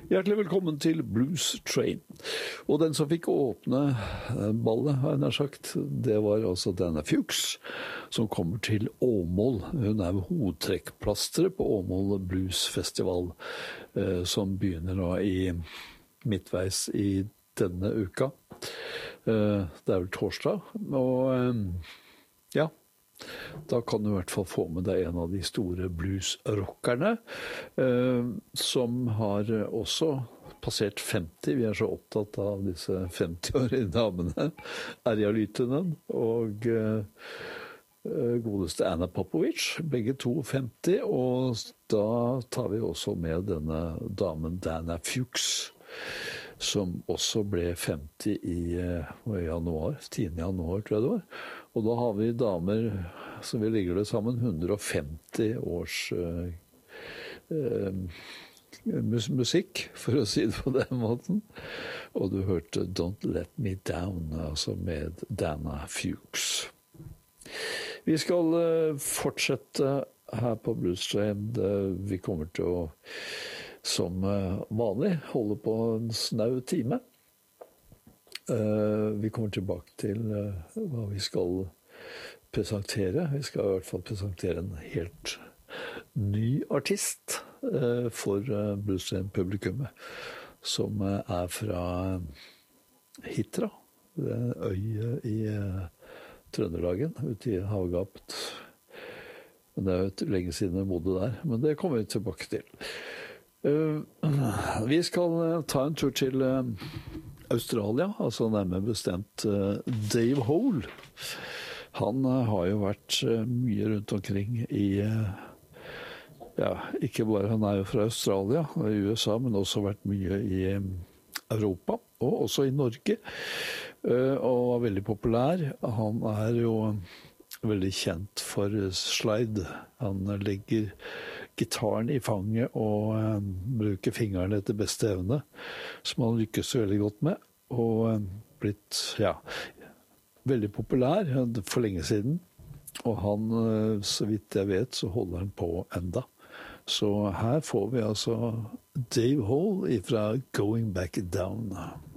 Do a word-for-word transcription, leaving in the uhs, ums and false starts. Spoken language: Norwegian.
Hjertelig velkommen til Blues Train. Og den som fikk åpne ballet, har jeg nær sagt, det var altså Dana Fuchs, som kommer til Åmål. Hun er hovedtrekkplasteret på Åmål Blues Festival, eh, som begynner nå i midtveis i denne uka. Eh, det er vel torsdag, og eh, ja, da kan du i hvert fall få med deg en av de store bluesrockerne, eh, som har også passert femti. Vi er så opptatt av disse femti-årige damene, Erja Lytinen og eh, godeste Anna Popovic, begge to femti, og da tar vi også med denne damen Dana Fuchs, som også ble femti i uh, januar, tiende januar tror jeg det var. Og da har vi damer, som vi ligger det sammen, hundre og femti års uh, uh, mus- musikk, for å si det på den måten. Og du hørte Don't Let Me Down, altså med Dana Fuchs. Vi skal uh, fortsette her på Blues Train. Vi kommer til å som vanlig holde på en snau time. Vi kommer tilbake til hva vi skal presentere. Vi skal i hvert fall presentere en helt ny artist for Blues Train-publikummet, som er fra Hitra, en øy i Trøndelagen, ute i havgapet. Men det er jo lenge siden jeg bodde der, men det kommer vi tilbake til. Uh, vi skal uh, ta en tur til uh, Australia, altså nærmere bestemt uh, Dave Hole. Han uh, har jo vært uh, mye rundt omkring i, uh, ja, ikke bare han er jo fra Australia og i U S A, men også vært mye i um, Europa, og også i Norge, uh, og var veldig populær. Han er jo um, veldig kjent for slide. Han uh, legger gitaren i fanget og eh, bruker fingrene etter beste evne, som han lykkes veldig godt med, og eh, blitt, ja, veldig populær for lenge siden. Og han, eh, så vidt jeg vet, så holder han på enda. Så her får vi altså Dave Hole fra Going Back Down.